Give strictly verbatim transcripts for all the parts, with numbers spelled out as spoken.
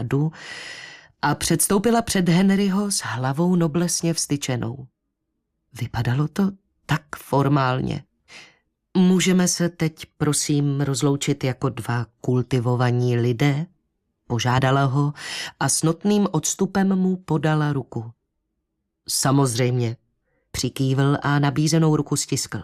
řádu a předstoupila před Henryho s hlavou noblesně vztyčenou. Vypadalo to tak formálně. Můžeme se teď, prosím, rozloučit jako dva kultivovaní lidé? Požádala ho a s notným odstupem mu podala ruku. Samozřejmě, přikývl a nabízenou ruku stiskl.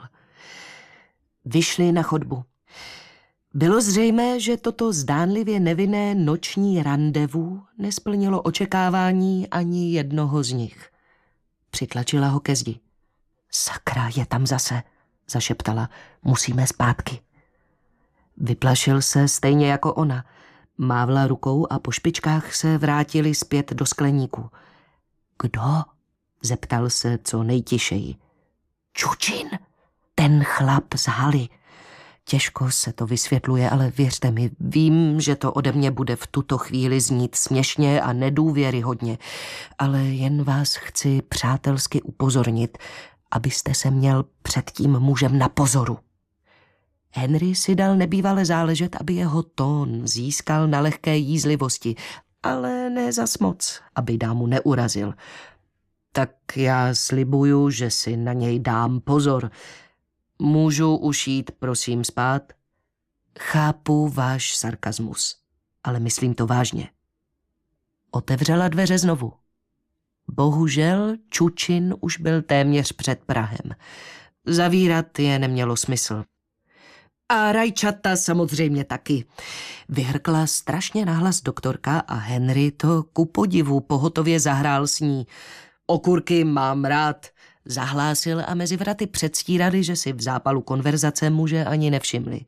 Vyšli na chodbu. Bylo zřejmé, že toto zdánlivě nevinné noční randevu nesplnilo očekávání ani jednoho z nich. Přitlačila ho ke zdi. Sakra, je tam zase, zašeptala. Musíme zpátky. Vyplašil se stejně jako ona. Mávla rukou a po špičkách se vrátili zpět do skleníku. Kdo? Zeptal se co nejtišeji. Čučin, ten chlap z haly. Těžko se to vysvětluje, ale věřte mi, vím, že to ode mě bude v tuto chvíli znít směšně a nedůvěryhodně, ale jen vás chci přátelsky upozornit, abyste se měl před tím mužem na pozoru. Henry si dal nebývale záležet, aby jeho tón získal na lehké jízlivosti, ale ne zas moc, aby dámu neurazil. Tak já slibuju, že si na něj dám pozor. Můžu už jít, prosím, spát? Chápu váš sarkazmus, ale myslím to vážně. Otevřela dveře znovu. Bohužel Čučin už byl téměř před prahem. Zavírat je nemělo smysl. A rajčata samozřejmě taky. Vyhrkla strašně nahlas doktorka a Henry to ku podivu pohotově zahrál s ní. Okurky mám rád, zahlásil a mezi vraty předstírali, že si v zápalu konverzace muže ani nevšimli.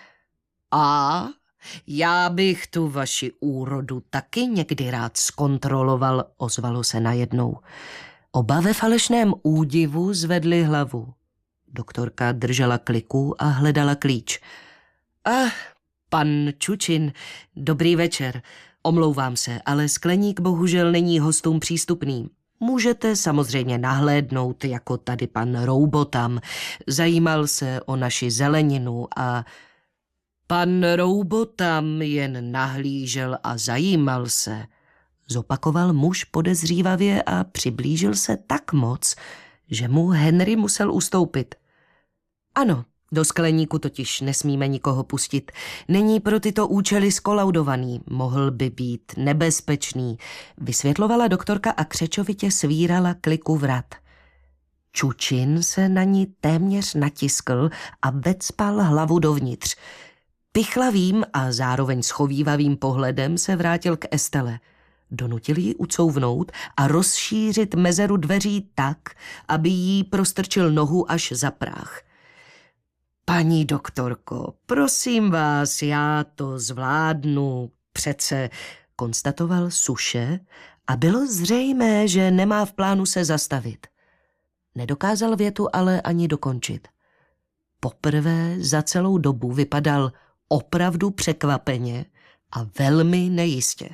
A já bych tu vaši úrodu taky někdy rád zkontroloval, ozvalo se najednou. Oba ve falešném údivu zvedli hlavu. Doktorka držela kliku a hledala klíč. Ah, pan Čučin, dobrý večer. Omlouvám se, ale skleník bohužel není hostům přístupný. Můžete samozřejmě nahlédnout, jako tady pan Roubotam. Zajímal se o naši zeleninu a... Pan Roubotam jen nahlížel a zajímal se. Zopakoval muž podezřívavě a přiblížil se tak moc, že mu Henry musel ustoupit. Ano, do skleníku totiž nesmíme nikoho pustit. Není pro tyto účely skolaudovaný, mohl by být nebezpečný, vysvětlovala doktorka a křečovitě svírala kliku vrat. Čučin se na ní téměř natiskl a vecpal hlavu dovnitř. Pichlavým a zároveň schovívavým pohledem se vrátil k Estele. Donutil ji ucouvnout a rozšířit mezeru dveří tak, aby jí prostrčil nohu až za práh. Paní doktorko, prosím vás, já to zvládnu, přece, konstatoval suše a bylo zřejmé, že nemá v plánu se zastavit. Nedokázal větu ale ani dokončit. Poprvé za celou dobu vypadal opravdu překvapeně a velmi nejistě.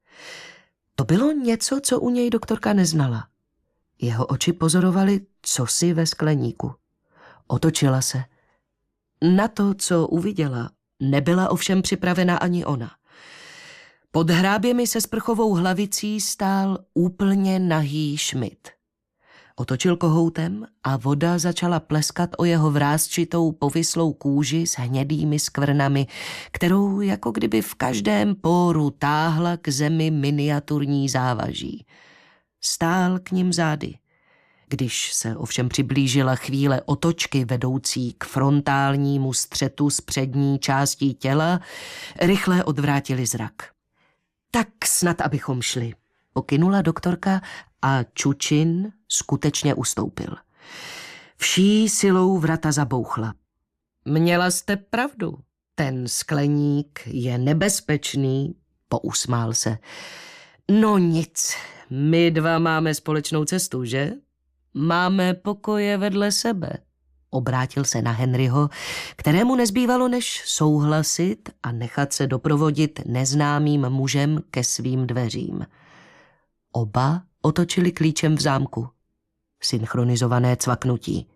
To bylo něco, co u něj doktorka neznala. Jeho oči pozorovaly cosi ve skleníku. Otočila se. Na to, co uviděla, nebyla ovšem připravena ani ona. Pod hráběmi se sprchovou hlavicí stál úplně nahý Schmidt. Otočil kohoutem a voda začala pleskat o jeho vrásčitou povislou kůži s hnědými skvrnami, kterou jako kdyby v každém póru táhla k zemi miniaturní závaží. Stál k nim zády. Když se ovšem přiblížila chvíle otočky vedoucí k frontálnímu střetu s přední částí těla, rychle odvrátili zrak. Tak snad, abychom šli, pokynula doktorka a Čučin skutečně ustoupil. Vší silou vrata zabouchla. Měla jste pravdu, ten skleník je nebezpečný, pousmál se. No nic, my dva máme společnou cestu, že? Máme pokoje vedle sebe. Obrátil se na Henryho, kterému nezbývalo než souhlasit a nechat se doprovodit neznámým mužem ke svým dveřím. Oba otočili klíčem v zámku. Synchronizované cvaknutí.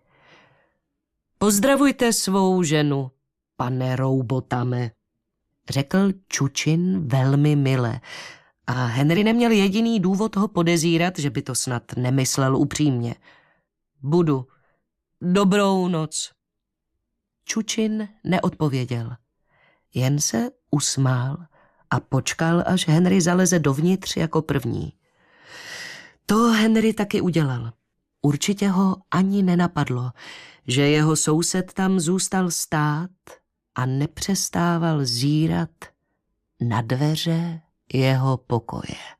Pozdravujte svou ženu, pane Roubotame, řekl Čučin velmi mile A Henry neměl jediný důvod ho podezírat, že by to snad nemyslel upřímně. Budu. Dobrou noc. Čučin neodpověděl. Jen se usmál a počkal, až Henry zaleze dovnitř jako první. To Henry taky udělal. Určitě ho ani nenapadlo, že jeho soused tam zůstal stát a nepřestával zírat na dveře jeho pokoje.